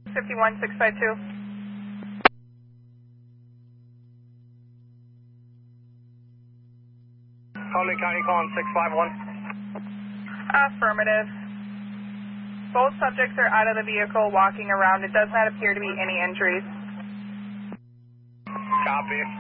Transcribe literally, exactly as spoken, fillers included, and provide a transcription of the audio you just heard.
fifty-one six five two. Colony County calling six five one. Affirmative. Both subjects are out of the vehicle walking around. It does not appear to be any injuries. Copy.